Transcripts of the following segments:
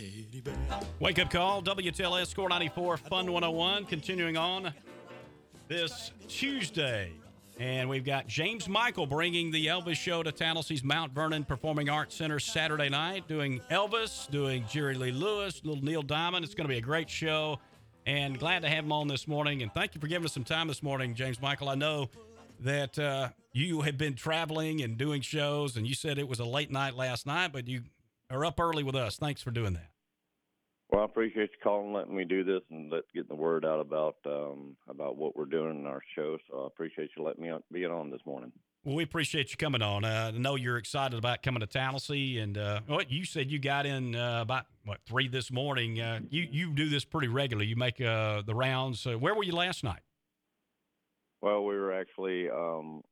teddy bear. Wake up call, WTLS Score 94, Fun 101, continuing on this Tuesday. And we've got James Michael bringing the Elvis show to Tallahassee Mount Vernon Performing Arts Center Saturday night, doing Elvis, doing Jerry Lee Lewis, little Neil Diamond. It's going to be a great show, and glad to have him on this morning. And thank you for giving us some time this morning, James Michael. I know that you have been traveling and doing shows, and you said it was a late night last night, but you are up early with us. Thanks for doing that. Well, I appreciate you calling and letting me do this and getting the word out about what we're doing in our show. So I appreciate you letting me be on this morning. Well, we appreciate you coming on. I know you're excited about coming to Tallahassee, and you said you got in about 3 this morning. You do this pretty regularly. You make the rounds. Where were you last night? Well, we were actually on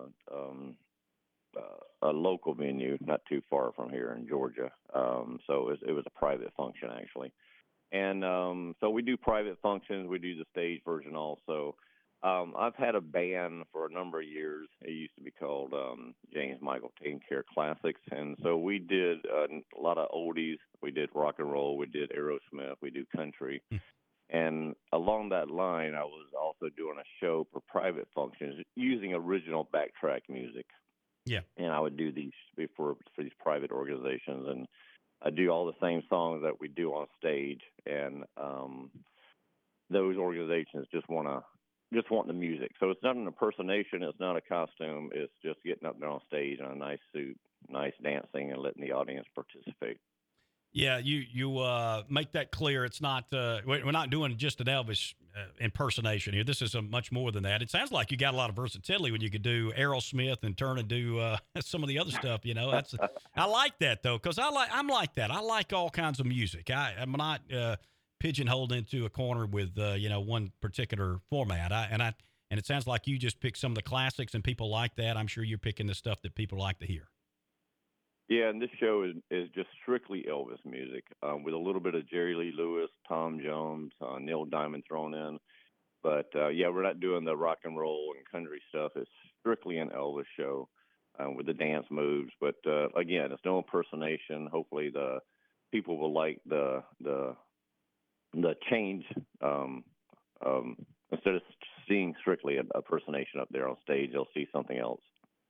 a local venue, not too far from here in Georgia. So it was a private function, actually. And so we do private functions. We do the stage version also. I've had a band for a number of years. It used to be called James Michael Taking Care Classics. And so we did a lot of oldies. We did rock and roll. We did Aerosmith. We do country. And along that line, I was also doing a show for private functions using original backtrack music. Yeah. And I would do these for these private organizations, and I do all the same songs that we do on stage. And those organizations just want the music. So it's not an impersonation. It's not a costume. It's just getting up there on stage in a nice suit, nice dancing, and letting the audience participate. Yeah, you make that clear. It's not we're not doing just an Elvis impersonation here. This is much more than that. It sounds like you got a lot of versatility when you could do Aerosmith and turn and do some of the other stuff. You know, I like that though, because I'm like that. I like all kinds of music. I'm not pigeonholed into a corner with one particular format. And it sounds like you just pick some of the classics, and people like that. I'm sure you're picking the stuff that people like to hear. Yeah, and this show is just strictly Elvis music with a little bit of Jerry Lee Lewis, Tom Jones, Neil Diamond thrown in. But, we're not doing the rock and roll and country stuff. It's strictly an Elvis show with the dance moves. But, again, it's no impersonation. Hopefully the people will like the change instead of seeing strictly a impersonation up there on stage, they'll see something else.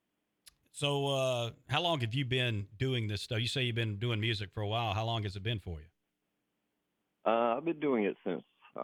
So how long have you been doing this stuff? You say you've been doing music for a while. How long has it been for you? I've been doing it since,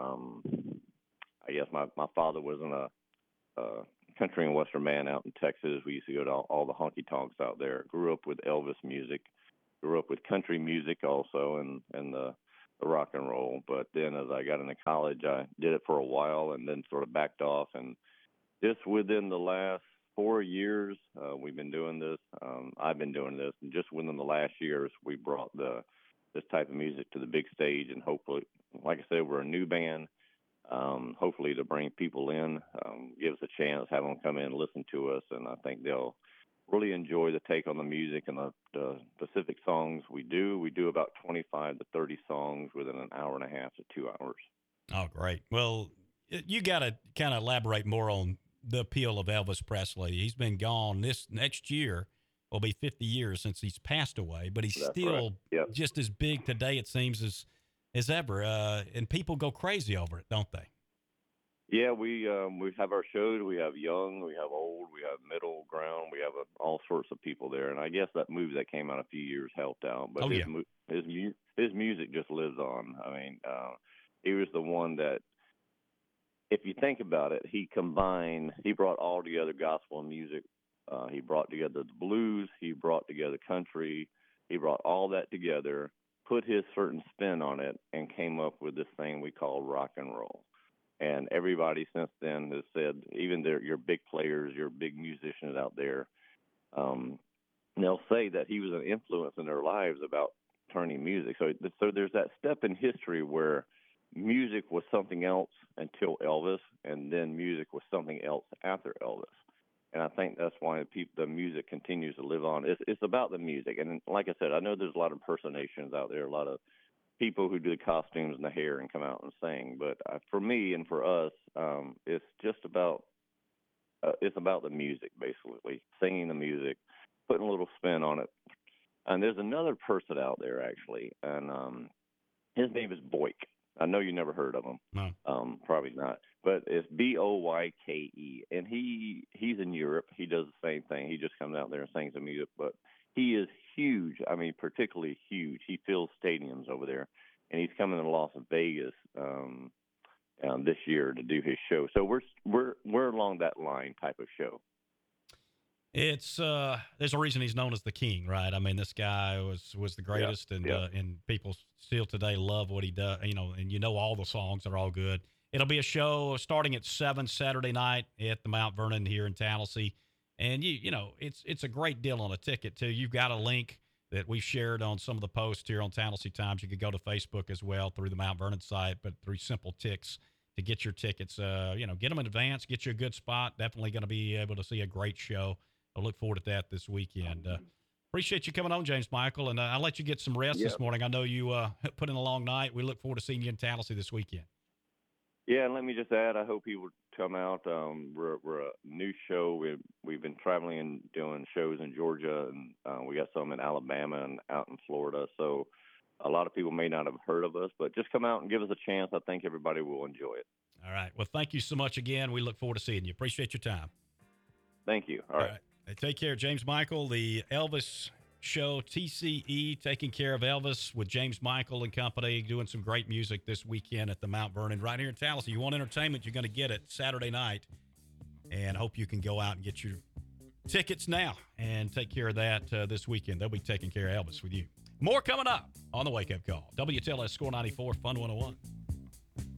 I guess my father was in a country and western band out in Texas. We used to go to all the honky tonks out there. Grew up with Elvis music. Grew up with country music also and the rock and roll. But then as I got into college, I did it for a while and then sort of backed off. And just within the last 4 years, we've been doing this. I've been doing this, and just within the last years, we brought this type of music to the big stage, and hopefully, like I said, we're a new band. Hopefully, to bring people in, give us a chance, have them come in and listen to us, and I think they'll really enjoy the take on the music and the specific songs we do. We do about 25 to 30 songs within an hour and a half to 2 hours. Oh, great. Well, you got to kind of elaborate more on the appeal of Elvis Presley. He's been gone. This next year will be 50 years since he's passed away, but he's still just as big today, it seems, as ever. And people go crazy over it, don't they? Yeah, we have our shows. We have young, we have old, we have middle ground. We have all sorts of people there. And I guess that movie that came out a few years helped out. But his music just lives on. I mean, he was the one that, if you think about it, he brought all together gospel and music. He brought together the blues. He brought together country. He brought all that together, put his certain spin on it, and came up with this thing we call rock and roll. And everybody since then has said, even your big players, your big musicians out there, they'll say that he was an influence in their lives about turning music. So there's that step in history where music was something else until Elvis, and then music was something else after Elvis. And I think that's why the music continues to live on. It's about the music. And like I said, I know there's a lot of impersonations out there, a lot of people who do the costumes and the hair and come out and sing. But for me and for us, it's just about it's about the music, basically, singing the music, putting a little spin on it. And there's another person out there, actually, and His name is Boyk. I know you never heard of him. No. Probably not. But it's Boyke, and he's in Europe. He does the same thing. He just comes out there and sings the music. But he is huge. I mean, particularly huge. He fills stadiums over there, and he's coming to Las Vegas this year to do his show. So we're along that line type of show. It's there's a reason he's known as the king, right? I mean, this guy was the greatest, and people still today love what he does. And all the songs are all good. It'll be a show starting at 7 Saturday night at the Mount Vernon here in Tallahassee, and it's a great deal on a ticket too. You've got a link that we've shared on some of the posts here on Tallahassee Times. You could go to Facebook as well through the Mount Vernon site, but through Simple Tix to get your tickets. Get them in advance, get you a good spot. Definitely going to be able to see a great show. I look forward to that this weekend. Appreciate you coming on, James Michael, and I'll let you get some rest this morning. I know you put in a long night. We look forward to seeing you in Tallahassee this weekend. Yeah, and let me just add, I hope people come out. We're a new show. We've been traveling and doing shows in Georgia, and we got some in Alabama and out in Florida. So a lot of people may not have heard of us, but just come out and give us a chance. I think everybody will enjoy it. All right. Well, thank you so much again. We look forward to seeing you. Appreciate your time. Thank you. All right. Take care, James Michael. The Elvis Show, TCE, taking care of Elvis with James Michael and company, doing some great music this weekend at the Mount Vernon right here in Tallahassee. You want entertainment, you're going to get it Saturday night, and hope you can go out and get your tickets now and take care of that this weekend. They'll be taking care of Elvis with you. More coming up on the Wake Up Call. WTLS Score 94, Fun 101.